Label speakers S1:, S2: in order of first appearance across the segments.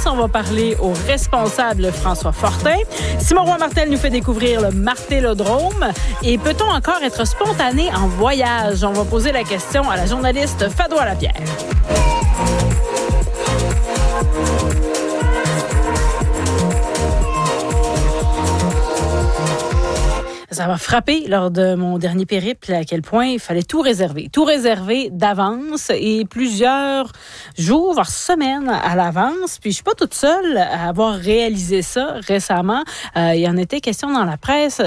S1: On va parler au responsable François Fortin. Simon Roy-Martel nous fait découvrir le Martellodrome. Et peut-on encore être spontané en voyage? On va poser la question à la journaliste Fadwa Lapierre. Ça m'a frappé lors de mon dernier périple à quel point il fallait tout réserver d'avance et plusieurs jours, voire semaines à l'avance. Puis je suis pas toute seule à avoir réalisé ça récemment. Il y en était question dans la presse.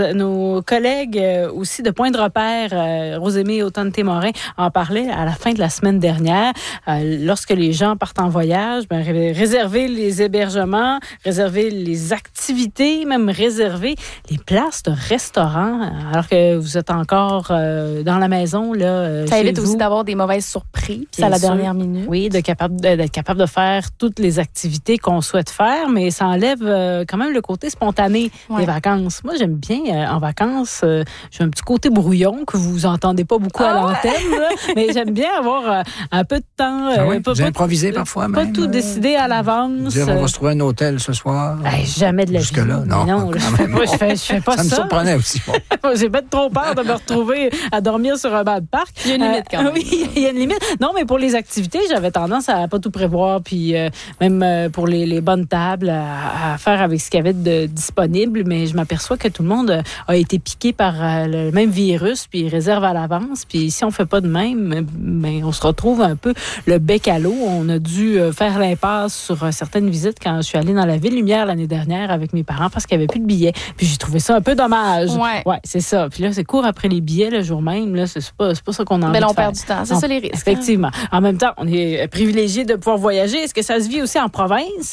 S1: Nos collègues aussi de Point de repère, Rosémie Automne-Témorin, en parlaient à la fin de la semaine dernière. Lorsque les gens partent en voyage, réserver les hébergements, réserver les activités, même réserver les places de restaurant, alors que vous êtes encore dans la maison. Là,
S2: ça évite aussi d'avoir des mauvaises surprises à la dernière minute.
S1: Oui, d'être capable de faire toutes les activités qu'on souhaite faire, mais ça enlève quand même le côté spontané des vacances. Moi, j'aime bien en vacances, j'ai un petit côté brouillon que vous entendez pas beaucoup à l'antenne, là, mais j'aime bien avoir un peu de temps.
S3: Vous improvisez parfois même.
S1: Pas tout décider à l'avance.
S3: Dire, on va se trouver un hôtel ce soir.
S1: Jamais de la vie.
S3: Jusque-là, non.
S1: Non, je fais pas ça.
S3: Ça me surprenait aussi.
S1: J'ai pas trop peur de me retrouver à dormir sur un banc de parc.
S2: Il y a une limite quand même.
S1: Oui, il y a une limite. Non, mais pour les activités, j'avais tendance à pas tout prévoir, puis même pour les bonnes tables, à faire avec ce qu'il y avait de disponible. Mais je m'aperçois que tout le monde a été piqué par le même virus, puis réserve à l'avance. Puis si on fait pas de même, on se retrouve un peu le bec à l'eau. On a dû faire l'impasse sur certaines visites quand je suis allée dans la Ville-Lumière l'année dernière avec mes parents parce qu'il n'y avait plus de billets. Puis j'ai trouvé ça un peu dommage. Ouais, c'est ça. Puis là, c'est court après les billets le jour même. Là, c'est pas ça qu'on a envie de faire.
S2: On perd du temps. C'est ça les risques.
S1: Effectivement. En même temps, on est privilégié de pouvoir voyager. Est-ce que ça se vit aussi en province,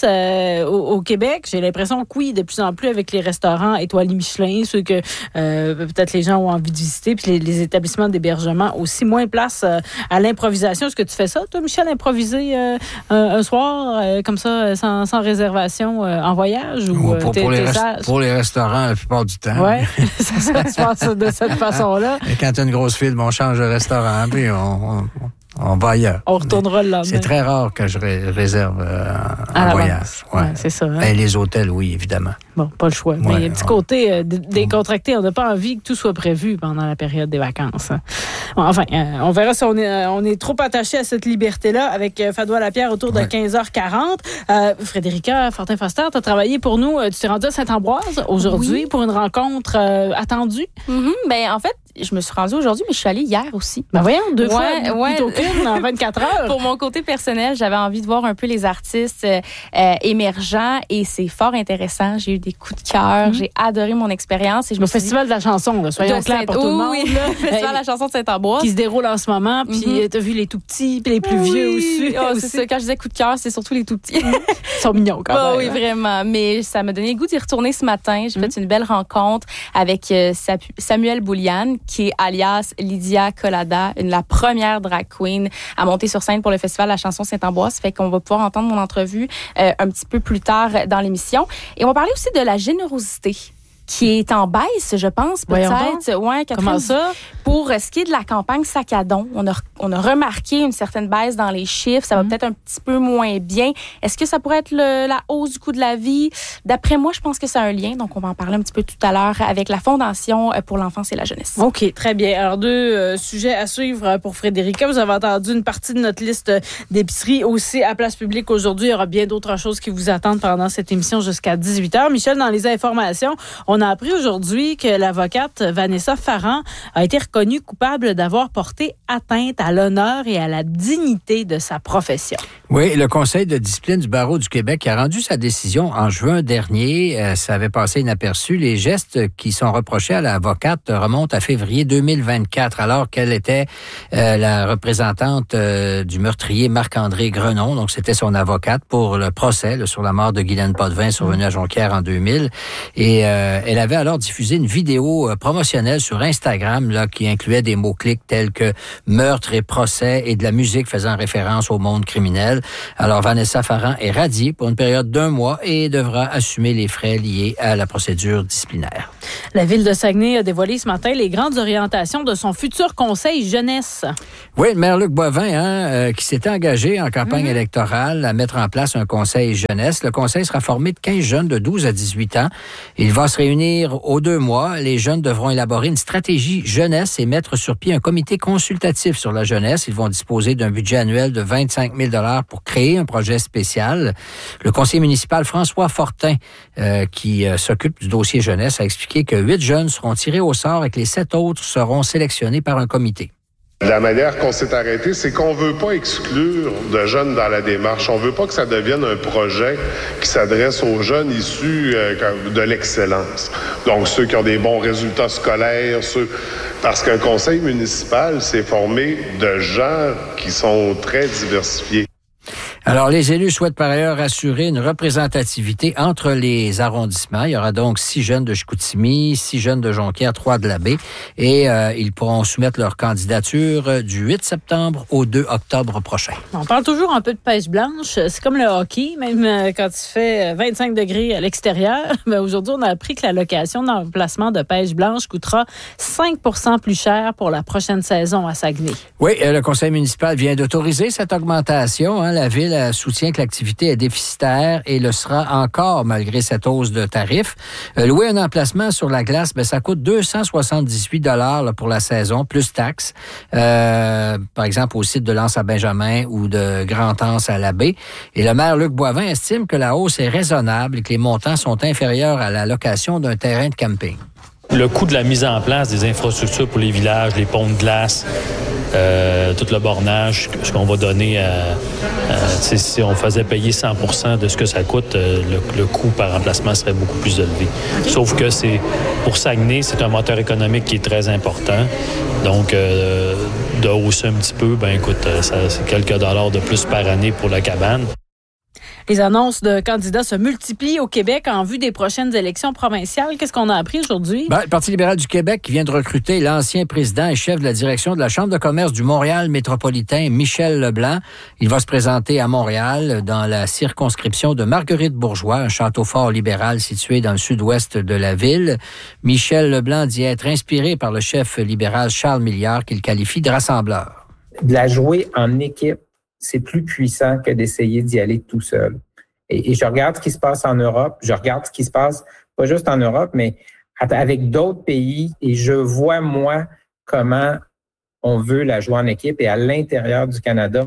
S1: au Québec? J'ai l'impression que oui, de plus en plus avec les restaurants étoilés Michelin, ceux que peut-être les gens ont envie de visiter, puis les établissements d'hébergement aussi, moins place à l'improvisation. Est-ce que tu fais ça, toi, Michel, improviser un soir comme ça, sans réservation en voyage? Ou,
S3: pour les restaurants, la plupart du temps.
S1: Oui, ça se passe de cette façon-là.
S3: Et quand tu as une grosse file, on change de restaurant, puis on va ailleurs.
S1: On retournera le lendemain.
S3: C'est très rare que je réserve un voyage.
S1: Ouais, c'est ça. Hein?
S3: Et les hôtels, oui, évidemment.
S1: Bon, pas le choix. Mais il y a un petit côté décontracté. On n'a pas envie que tout soit prévu pendant la période des vacances. Hein. Bon, enfin, on verra si on est trop attaché à cette liberté-là avec Fadwa Lapierre autour de 15h40. Frédérica Fortin-Foster, tu as travaillé pour nous. Tu t'es rendue à Saint-Ambroise aujourd'hui pour une rencontre attendue.
S2: Mm-hmm. En fait, je me suis rendue aujourd'hui, mais je suis allée hier aussi.
S1: Voyons, deux fois plutôt qu'une en 24 heures.
S2: Pour mon côté personnel, j'avais envie de voir un peu les artistes émergents et c'est fort intéressant. J'ai eu des coups de cœur. J'ai adoré mon expérience. Et
S1: le Festival de la chanson, là, soyons clairs pour tout le monde.
S2: Oui, le Festival de la chanson de Saint-Ambroise.
S1: Qui se déroule en ce moment. Puis t'as vu les tout petits puis les plus vieux aussi.
S2: C'est ça. Quand je disais coup de cœur, c'est surtout les tout petits.
S1: Ils sont mignons quand même.
S2: Oui, vraiment. Mais ça m'a donné le goût d'y retourner ce matin. J'ai fait une belle rencontre avec Samuel Bouliane, qui est alias Lydia Collada, la première drag queen à monter sur scène pour le Festival de la chanson Saint-Ambroise. Fait qu'on va pouvoir entendre mon entrevue un petit peu plus tard dans l'émission. Et on va parler aussi de la générosité qui est en baisse, je pense, peut-être. Ouais,
S1: comment ça?
S2: Pour ce qui est de la campagne Sac à don, on a remarqué une certaine baisse dans les chiffres. Ça va peut-être un petit peu moins bien. Est-ce que ça pourrait être la hausse du coût de la vie? D'après moi, je pense que c'est un lien. Donc, on va en parler un petit peu tout à l'heure avec la Fondation pour l'enfance et la jeunesse.
S1: OK, très bien. Alors, deux sujets à suivre pour Frédérica. Vous avez entendu une partie de notre liste d'épiceries aussi à Place Publique aujourd'hui. Il y aura bien d'autres choses qui vous attendent pendant cette émission jusqu'à 18h. Michel, dans les informations, on a appris aujourd'hui que l'avocate Vanessa Farran a été reconnue coupable d'avoir porté atteinte à l'honneur et à la dignité de sa profession.
S3: Oui, le Conseil de discipline du Barreau du Québec a rendu sa décision en juin dernier. Ça avait passé inaperçu. Les gestes qui sont reprochés à l'avocate remontent à février 2024, alors qu'elle était la représentante du meurtrier Marc-André Grenon. Donc, c'était son avocate pour le procès sur la mort de Guylaine Potvin survenue à Jonquière en 2000. Et elle avait alors diffusé une vidéo promotionnelle sur Instagram là, qui incluait des mots-clics tels que meurtre et procès et de la musique faisant référence au monde criminel. Alors, Vanessa Farran est radiée pour une période d'1 mois et devra assumer les frais liés à la procédure disciplinaire.
S1: La ville de Saguenay a dévoilé ce matin les grandes orientations de son futur conseil jeunesse.
S3: Oui, le maire Luc Boivin, qui s'était engagé en campagne électorale à mettre en place un conseil jeunesse. Le conseil sera formé de 15 jeunes de 12 à 18 ans. Il va se réunir aux 2 mois. Les jeunes devront élaborer une stratégie jeunesse et mettre sur pied un comité consultatif sur la jeunesse. Ils vont disposer d'un budget annuel de 25 000 $ pour créer un projet spécial. Le conseiller municipal François Fortin, qui s'occupe du dossier jeunesse, a expliqué que 8 jeunes seront tirés au sort et que les 7 autres seront sélectionnés par un comité.
S4: La manière qu'on s'est arrêté, c'est qu'on veut pas exclure de jeunes dans la démarche. On veut pas que ça devienne un projet qui s'adresse aux jeunes issus de l'excellence. Donc, ceux qui ont des bons résultats scolaires, parce qu'un conseil municipal, c'est formé de gens qui sont très diversifiés.
S3: Alors, les élus souhaitent par ailleurs assurer une représentativité entre les arrondissements. Il y aura donc 6 jeunes de Chicoutimi, 6 jeunes de Jonquière, 3 de Labbé. Et ils pourront soumettre leur candidature du 8 septembre au 2 octobre prochain.
S1: On parle toujours un peu de pêche blanche. C'est comme le hockey, même quand il fait 25 degrés à l'extérieur. Mais aujourd'hui, on a appris que la location d'emplacement de pêche blanche coûtera 5 % plus cher pour la prochaine saison à Saguenay.
S3: Oui, le conseil municipal vient d'autoriser cette augmentation. La ville soutient que l'activité est déficitaire et le sera encore malgré cette hausse de tarifs. Louer un emplacement sur la glace, ça coûte 278 $ pour la saison, plus taxes. Par exemple, au site de l'Anse à Benjamin ou de Grand-Anse à Labbé. Et le maire Luc Boivin estime que la hausse est raisonnable et que les montants sont inférieurs à la location d'un terrain de camping.
S5: Le coût de la mise en place des infrastructures pour les villages, les ponts de glace, tout le bornage, ce qu'on va donner, si on faisait payer 100 % de ce que ça coûte, le coût par remplacement serait beaucoup plus élevé. Okay. Sauf que pour Saguenay, c'est un moteur économique qui est très important. Donc, de hausser un petit peu, c'est quelques dollars de plus par année pour la cabane.
S1: Les annonces de candidats se multiplient au Québec en vue des prochaines élections provinciales. Qu'est-ce qu'on a appris aujourd'hui?
S3: Le Parti libéral du Québec qui vient de recruter l'ancien président et chef de la direction de la Chambre de commerce du Montréal métropolitain, Michel Leblanc. Il va se présenter à Montréal dans la circonscription de Marguerite-Bourgeois, un château fort libéral situé dans le sud-ouest de la ville. Michel Leblanc dit être inspiré par le chef libéral Charles Milliard qu'il qualifie de rassembleur.
S6: De la jouer en équipe, c'est plus puissant que d'essayer d'y aller tout seul. Et je regarde ce qui se passe en Europe, je regarde ce qui se passe pas juste en Europe, mais avec d'autres pays, et je vois, moi, comment on veut la jouer en équipe et à l'intérieur du Canada.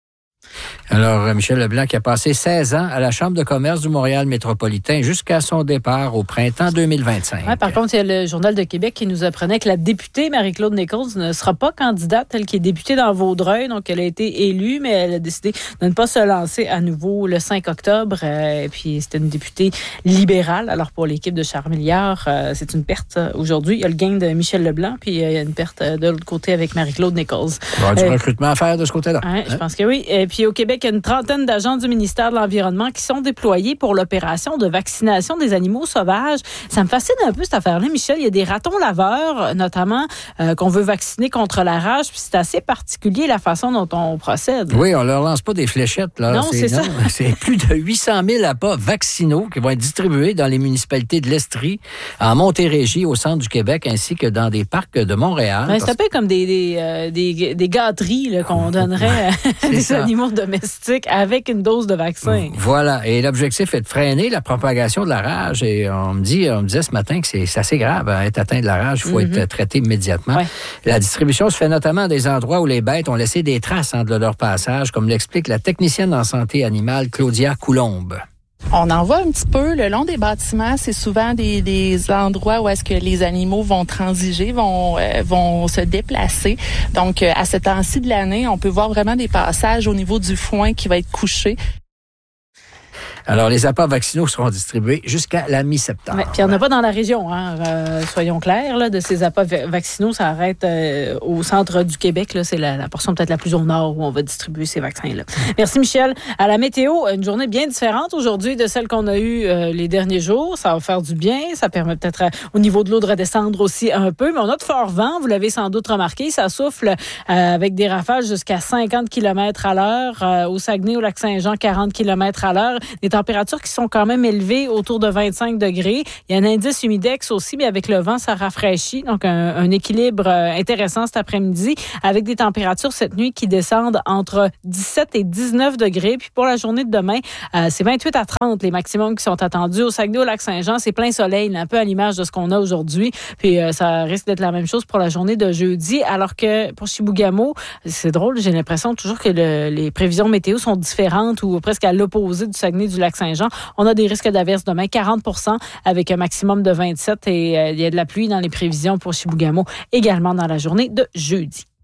S3: Alors, Michel Leblanc qui a passé 16 ans à la Chambre de commerce du Montréal métropolitain jusqu'à son départ au printemps 2025.
S1: Ouais, par contre, il y a le Journal de Québec qui nous apprenait que la députée Marie-Claude Nichols ne sera pas candidate, elle qui est députée dans Vaudreuil. Donc, elle a été élue, mais elle a décidé de ne pas se lancer à nouveau le 5 octobre. Et puis, c'était une députée libérale. Alors, pour l'équipe de Charles Milliard, c'est une perte aujourd'hui. Il y a le gain de Michel Leblanc, puis il y a une perte de l'autre côté avec Marie-Claude Nichols.
S3: Il y aura du recrutement à faire de ce côté-là.
S1: Ouais, je pense que oui. Et puis, au Québec, il y a une trentaine d'agents du ministère de l'Environnement qui sont déployés pour l'opération de vaccination des animaux sauvages. Ça me fascine un peu cette affaire-là, Michel. Il y a des ratons laveurs, notamment, qu'on veut vacciner contre la rage. Puis c'est assez particulier la façon dont on procède.
S3: Oui, on leur lance pas des fléchettes. Là.
S1: Non, c'est ça.
S3: C'est plus de 800 000 appâts vaccinaux qui vont être distribués dans les municipalités de l'Estrie, en Montérégie, au centre du Québec, ainsi que dans des parcs de Montréal.
S1: Ben, c'est un peu comme des gâteries là, qu'on donnerait à des animaux domestiques avec une dose de vaccin.
S3: Voilà. Et l'objectif est de freiner la propagation de la rage. Et on me disait ce matin que c'est assez grave. Être atteint de la rage, il faut être traité immédiatement. Ouais. La distribution se fait notamment à des endroits où les bêtes ont laissé des traces de leur passage, comme l'explique la technicienne en santé animale Claudia Coulombe.
S7: On en voit un petit peu le long des bâtiments. C'est souvent des endroits où est-ce que les animaux vont transiger, vont se déplacer. Donc, à ce temps-ci de l'année, on peut voir vraiment des passages au niveau du foin qui va être couché.
S3: Alors, les appâts vaccinaux seront distribués jusqu'à la mi-septembre.
S1: Ouais, puis il n'y en a pas dans la région, soyons clairs. Là, de ces appâts vaccinaux, ça arrête au centre du Québec. Là, c'est la portion peut-être la plus au nord où on va distribuer ces vaccins-là. Merci, Michel. À la météo, une journée bien différente aujourd'hui de celle qu'on a eue les derniers jours. Ça va faire du bien. Ça permet peut-être au niveau de l'eau de redescendre aussi un peu. Mais on a de forts vents, vous l'avez sans doute remarqué. Ça souffle avec des rafales jusqu'à 50 km à l'heure. Au Saguenay, au Lac-Saint-Jean, 40 km à l'heure. Des températures qui sont quand même élevées autour de 25 degrés. Il y a un indice humidex aussi, mais avec le vent, ça rafraîchit. Donc, un équilibre intéressant cet après-midi avec des températures cette nuit qui descendent entre 17 et 19 degrés. Puis pour la journée de demain, c'est 28 à 30 les maximums qui sont attendus. Au Saguenay, au Lac-Saint-Jean, c'est plein soleil, un peu à l'image de ce qu'on a aujourd'hui. Puis ça risque d'être la même chose pour la journée de jeudi. Alors que pour Chibougamau, c'est drôle, j'ai l'impression toujours que les prévisions météo sont différentes ou presque à l'opposé du Saguenay, du Lac-Saint-Jean. On a des risques d'averse demain, 40% avec un maximum de 27 et il y a de la pluie dans les prévisions pour Chibougamau également dans la journée de jeudi.